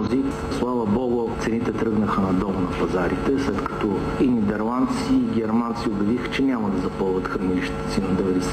прогнози. Слава Богу, цените тръгнаха надолу на пазарите, след като и нидерландци, и германци обявиха, че няма да запълват хранилищата си на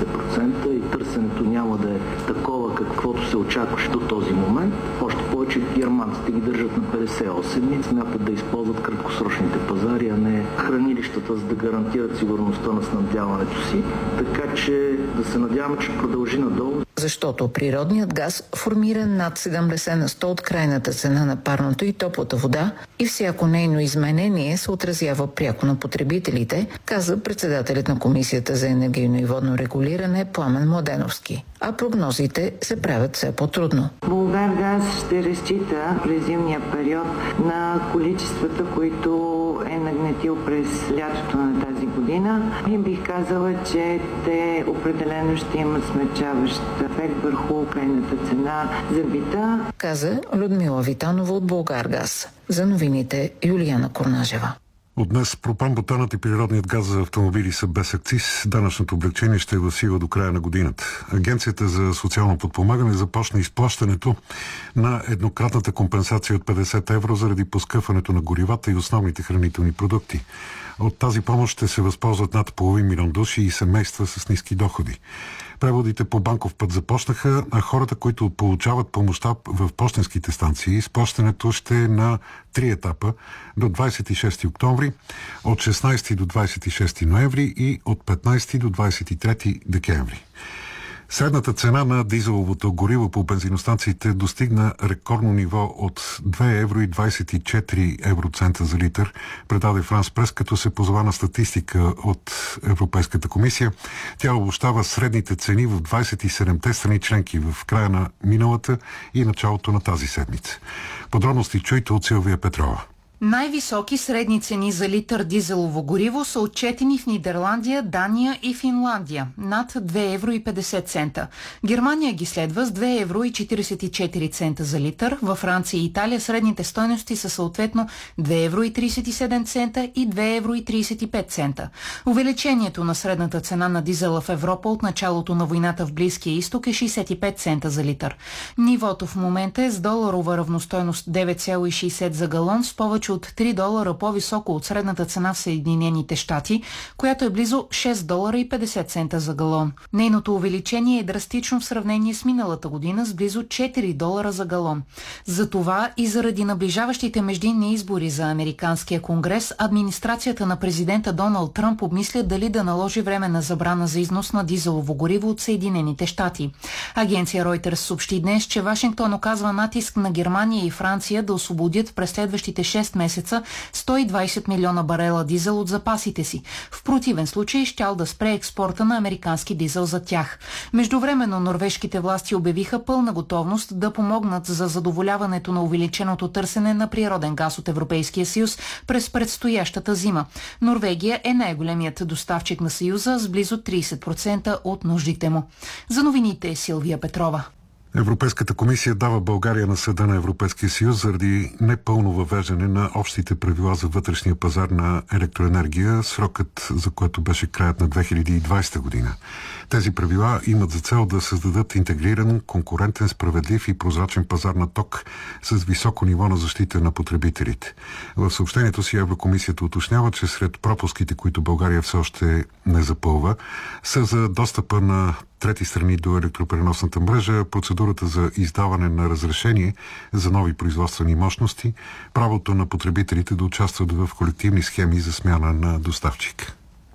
90% и търсенето няма да е такова, каквото се очакваше до този момент. Още повече германците ги държат на 58 и смятат да използват краткосрочните пазари, а не хранилищата, за да гарантират сигурността на снабдяването си. Така че да се надяваме, че продължи надолу. Защото природният газ формира над 70 на 100 от крайната цена на парното и топлата вода и всяко нейно изменение се отразява пряко на потребителите, каза председателят на Комисията за енергийно и водно регулиране Пламен Младеновски. А прогнозите се правят все по-трудно. Булгаргаз ще разчита през зимния период на количествата, които е нагнетил през лятото на тази година. И бих казала, че те определено ще имат смечаващ ефект върху крайната цена за бита. Каза Людмила Витанова от Булгаргаз. За новините Юлияна Корнажева. От днес пропан-бутанът и природният газ за автомобили са без акциз. Данъчното облекчение ще е в сила до края на годината. Агенцията за социално подпомагане започна изплащането на еднократната компенсация от 50 евро заради поскъпването на горивата и основните хранителни продукти. От тази помощ ще се възползват над половин милион души и семейства с ниски доходи. Преводите по банков път започнаха, а хората, които получават помощта в пощенските станции, изплащането ще е на 3 етапа до 26 октомври, от 16 до 26 ноември и от 15 до 23 декември. Средната цена на дизеловото гориво по бензиностанциите достигна рекордно ниво от 2 евро и 24 евроцента за литър, предаде Франс Прес, като се позова на статистика от Европейската комисия. Тя обобщава средните цени в 27-те страни членки в края на миналата и началото на тази седмица. Подробности чуйте от Силвия Петрова. Най-високи средни цени за литър дизелово гориво са отчетени в Нидерландия, Дания и Финландия – над 2 евро и 50 цента. Германия ги следва с 2 евро и 44 цента за литър. Във Франция и Италия средните стойности са съответно 2 евро и 37 цента и 2 евро и 35 цента. Увеличението на средната цена на дизела в Европа от началото на войната в Близкия изток е 65 цента за литър. Нивото в момента е с доларова равностойност 9,60 за галон, с повече от 3 долара по-високо от средната цена в Съединените щати, която е близо 6 долара и 50 цента за галон. Нейното увеличение е драстично в сравнение с миналата година с близо 4 долара за галон. Затова и заради наближаващите междинни избори за Американския конгрес, администрацията на президента Доналд Тръмп обмисля дали да наложи временна забрана за износ на дизелово гориво от Съединените щати. Агенция Reuters съобщи днес, че Вашингтон оказва натиск на Германия и Франция да освободят през следващите 6 месеца 120 милиона барела дизел от запасите си. В противен случай щял да спре експорта на американски дизел за тях. Междувременно норвежките власти обявиха пълна готовност да помогнат за задоволяването на увеличеното търсене на природен газ от Европейския съюз през предстоящата зима. Норвегия е най-големият доставчик на съюза с близо 30% от нуждите му. За новините Силвия Петрова. Европейската комисия дава България на Съда на Европейския съюз заради непълно въвеждане на общите правила за вътрешния пазар на електроенергия, срокът за което беше краят на 2020 година. Тези правила имат за цел да създадат интегриран, конкурентен, справедлив и прозрачен пазар на ток с високо ниво на защита на потребителите. В съобщението си Еврокомисията уточнява, че сред пропуските, които България все още не запълва, са за достъпа на трети страни до електропреносната мрежа, процедурата за издаване на разрешение за нови производствени мощности, правото на потребителите да участват в колективни схеми за смяна на доставчик.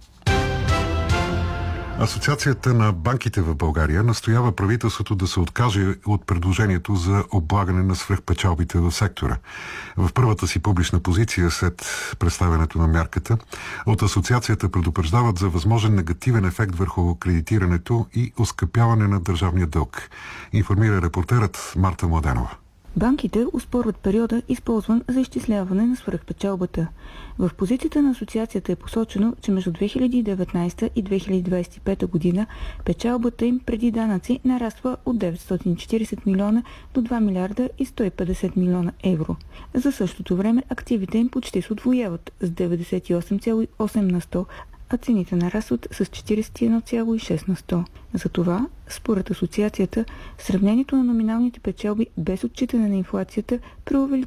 Асоциацията на банките в България настоява правителството да се откаже от предложението за облагане на свръхпечалбите в сектора. В първата си публична позиция след представянето на мярката, от асоциацията предупреждават за възможен негативен ефект върху кредитирането и оскъпяване на държавния дълг, информира репортерът Марта Младенова. Банките оспорват периода, използван за изчисляване на свръхпечалбата. В позицията на асоциацията е посочено, че между 2019 и 2025 година печалбата им преди данъци нараства от 940 милиона до 2 милиарда и 150 милиона евро. За същото време активите им почти се удвояват с 98,8 на 100, а цените нарастват с 41,6 на 100. Затова, според асоциацията, сравнението на номиналните печалби без отчитане на инфлацията при увеличение